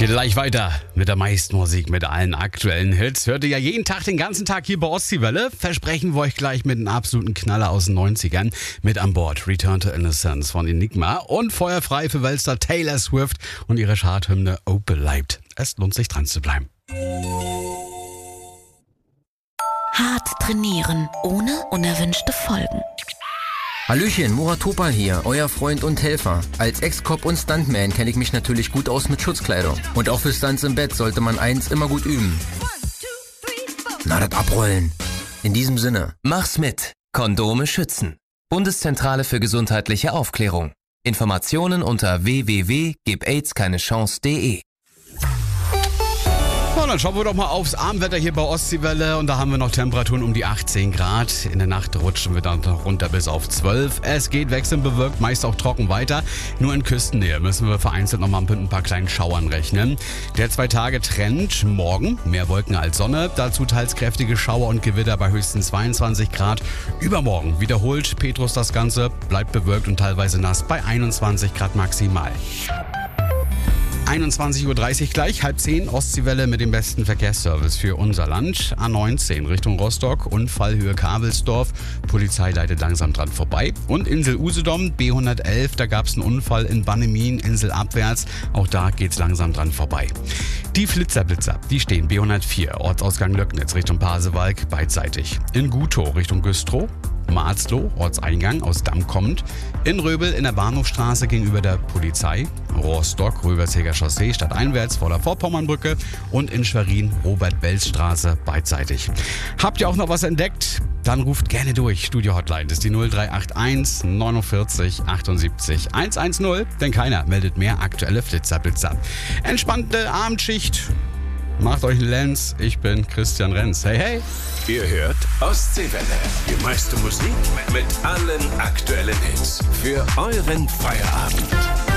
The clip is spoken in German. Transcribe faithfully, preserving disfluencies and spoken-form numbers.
Gleich weiter mit der meisten Musik, mit allen aktuellen Hits. Hört ihr ja jeden Tag, den ganzen Tag hier bei Ostseewelle. Versprechen wir euch gleich mit einem absoluten Knaller aus den neunzigern. Mit an Bord Return to Innocence von Enigma und feuerfrei für Weltstar Taylor Swift und ihre Charthymne Oh bleibt. Es lohnt sich dran zu bleiben. Hart trainieren, ohne unerwünschte Folgen. Hallöchen, Murat Topal hier, euer Freund und Helfer. Als Ex-Cop und Stuntman kenne ich mich natürlich gut aus mit Schutzkleidung. Und auch für Stunts im Bett sollte man eins immer gut üben. Na, das Abrollen. In diesem Sinne. Mach's mit. Kondome schützen. Bundeszentrale für gesundheitliche Aufklärung. Informationen unter w w w punkt gib aids keine chance punkt de. So, dann schauen wir doch mal aufs Abendwetter hier bei Ostseewelle. Und da haben wir noch Temperaturen um die achtzehn Grad. In der Nacht rutschen wir dann noch runter bis auf zwölf. Es geht wechselnd bewölkt, meist auch trocken weiter. Nur in Küstennähe müssen wir vereinzelt noch mal mit ein paar kleinen Schauern rechnen. Der Zwei-Tage-Trend morgen. Mehr Wolken als Sonne. Dazu teils kräftige Schauer und Gewitter bei höchstens zweiundzwanzig Grad. Übermorgen wiederholt Petrus das Ganze. Bleibt bewölkt und teilweise nass bei einundzwanzig Grad maximal. einundzwanzig Uhr dreißig gleich, halb zehn, Ostseewelle mit dem besten Verkehrsservice für unser Land. A neunzehn Richtung Rostock, Unfallhöhe Kabelsdorf. Polizei leitet langsam dran vorbei. Und Insel Usedom, B hundertelf, da gab es einen Unfall in Bannemin, Insel abwärts. Auch da geht's langsam dran vorbei. Die Flitzerblitzer, die stehen B hundertvier, Ortsausgang Löcknitz Richtung Pasewalk, beidseitig. In Gutow Richtung Güstrow. Marzloh, Ortseingang aus Damm kommend. In Röbel in der Bahnhofstraße gegenüber der Polizei. Rostock, Röverzeger Chaussee, stadteinwärts vor der Vorpommernbrücke. Und in Schwerin, Robert-Welz-Straße, beidseitig. Habt ihr auch noch was entdeckt? Dann ruft gerne durch. Studio-Hotline ist die null drei acht eins neunundvierzig achtundsiebzig hundertzehn. Denn keiner meldet mehr aktuelle Flitzerblitzer. Entspannte Abendschicht. Macht euch einen Lenz. Ich bin Christian Renz. Hey, hey. Ihr hört Ostseewelle. Die meiste Musik mit allen aktuellen Hits. Für euren Feierabend.